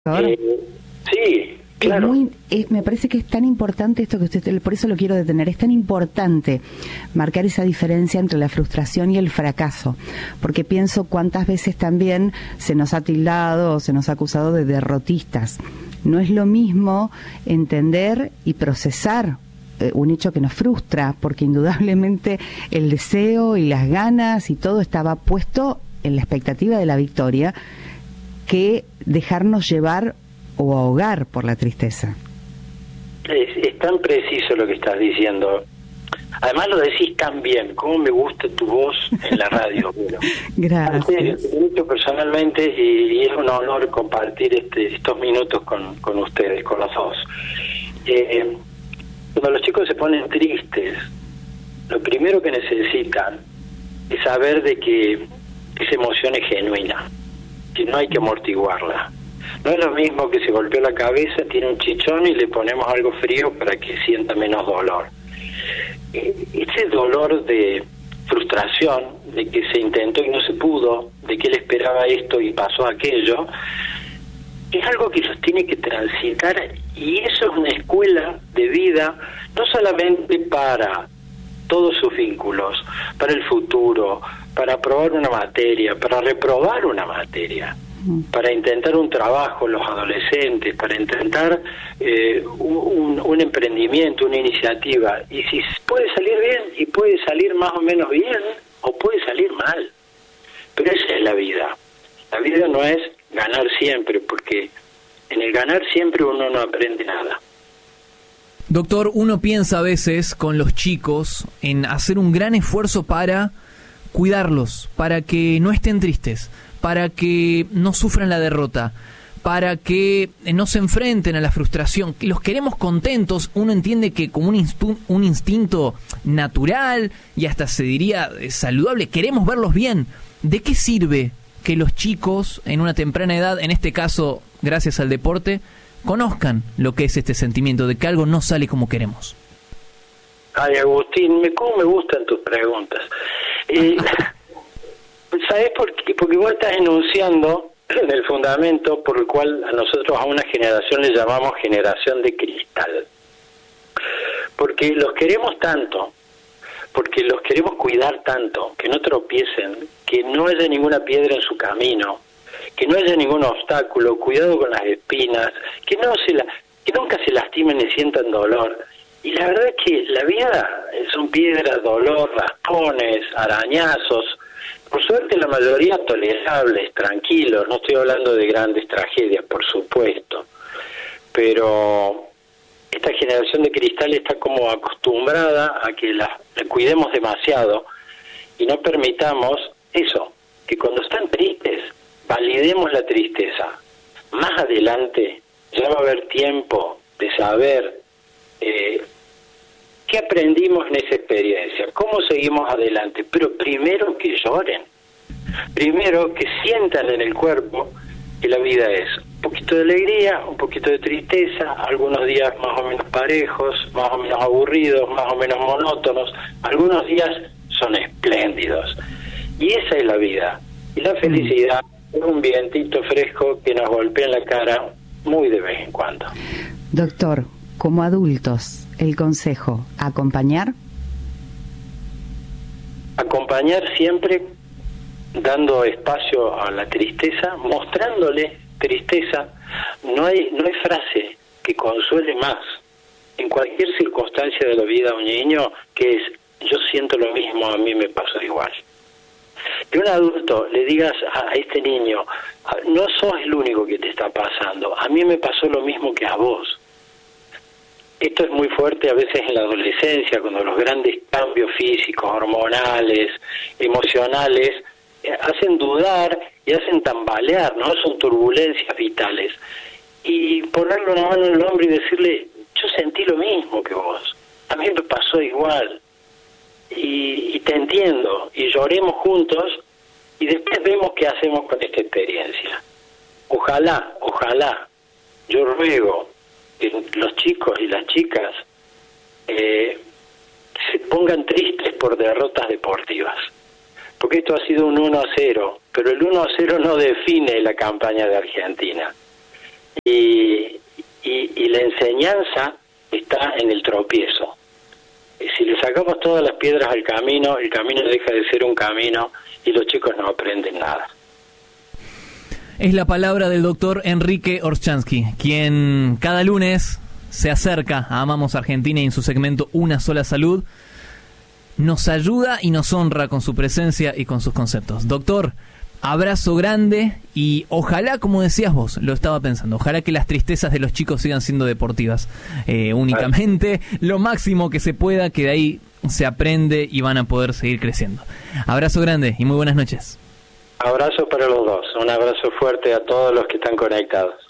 Eh, sí, claro. Me parece que es tan importante esto que usted, por eso lo quiero detener, es tan importante marcar esa diferencia entre la frustración y el fracaso, porque pienso cuántas veces también se nos ha tildado o se nos ha acusado de derrotistas. No es lo mismo entender y procesar un hecho que nos frustra, porque indudablemente el deseo y las ganas y todo estaba puesto en la expectativa de la victoria, que dejarnos llevar o ahogar por la tristeza. Es tan preciso lo que estás diciendo. Además lo decís tan bien. Cómo me gusta tu voz en la radio. Bueno, gracias. Te mucho personalmente y es un honor compartir estos minutos con ustedes, con los dos. Cuando los chicos se ponen tristes, lo primero que necesitan es saber de que esa emoción es genuina, que no hay que amortiguarla. No es lo mismo que se golpeó la cabeza, tiene un chichón y le ponemos algo frío para que sienta menos dolor. Ese dolor de frustración, de que se intentó y no se pudo, de que él esperaba esto y pasó aquello, es algo que los tiene que transitar, y eso es una escuela de vida, no solamente para todos sus vínculos, para el futuro, para aprobar una materia, para reprobar una materia, para intentar un trabajo los adolescentes, para intentar un emprendimiento, una iniciativa, y si puede salir bien y puede salir más o menos bien o puede salir mal, pero esa es la vida. La vida no es ganar siempre, porque en el ganar siempre uno no aprende nada. Doctor, uno piensa a veces con los chicos en hacer un gran esfuerzo para cuidarlos, para que no estén tristes, para que no sufran la derrota, para que no se enfrenten a la frustración. Los queremos contentos, uno entiende que como un instinto natural y hasta se diría saludable, queremos verlos bien. ¿De qué sirve que los chicos en una temprana edad, en este caso gracias al deporte, conozcan lo que es este sentimiento de que algo no sale como queremos? Ay, Agustín, cómo me gustan tus preguntas. ¿Sabes por qué? Porque vos estás enunciando el fundamento por el cual a nosotros, a una generación, le llamamos generación de cristal. Porque los queremos tanto, porque los queremos cuidar tanto, que no tropiecen, que no haya ninguna piedra en su camino, que no haya ningún obstáculo, cuidado con las espinas, que nunca se lastimen ni sientan dolor. Y la verdad es que la vida son piedras, dolor, raspones, arañazos. Por suerte la mayoría tolerables, tranquilos. No estoy hablando de grandes tragedias, por supuesto. Pero esta generación de cristal está como acostumbrada a que la cuidemos demasiado y no permitamos eso, que cuando están tristes, validemos la tristeza. Más adelante ya va a haber tiempo de saber qué aprendimos en esa experiencia, cómo seguimos adelante, pero primero que lloren, primero que sientan en el cuerpo que la vida es un poquito de alegría, un poquito de tristeza, algunos días más o menos parejos, más o menos aburridos, más o menos monótonos, algunos días son espléndidos, y esa es la vida, y la felicidad es un vientito fresco que nos golpea en la cara muy de vez en cuando. Doctor, como adultos, el consejo, ¿acompañar? Acompañar siempre dando espacio a la tristeza, mostrándole tristeza. No hay frase que consuele más en cualquier circunstancia de la vida de un niño que es: yo siento lo mismo, a mí me pasó igual. Que un adulto le digas a este niño: no sos el único que te está pasando, a mí me pasó lo mismo que a vos. Esto es muy fuerte a veces en la adolescencia, cuando los grandes cambios físicos, hormonales, emocionales, hacen dudar y hacen tambalear, ¿no? Son turbulencias vitales. Y ponerle una mano en el hombro y decirle: yo sentí lo mismo que vos, a mí me pasó igual, y te entiendo, y lloremos juntos, y después vemos qué hacemos con esta experiencia. Ojalá, yo ruego que los chicos y las chicas se pongan tristes por derrotas deportivas, porque esto ha sido un 1-0, pero el 1-0 no define la campaña de Argentina. y la enseñanza está en el tropiezo. Si le sacamos todas las piedras al camino, el camino deja de ser un camino y los chicos no aprenden nada. Es la palabra del doctor Enrique Orshansky, quien cada lunes se acerca a Amamos Argentina y en su segmento Una Sola Salud nos ayuda y nos honra con su presencia y con sus conceptos. Doctor, abrazo grande y ojalá, como decías vos, lo estaba pensando, ojalá que las tristezas de los chicos sigan siendo deportivas únicamente, lo máximo que se pueda, que de ahí se aprende y van a poder seguir creciendo. Abrazo grande y muy buenas noches. Abrazo para los dos, un abrazo fuerte a todos los que están conectados.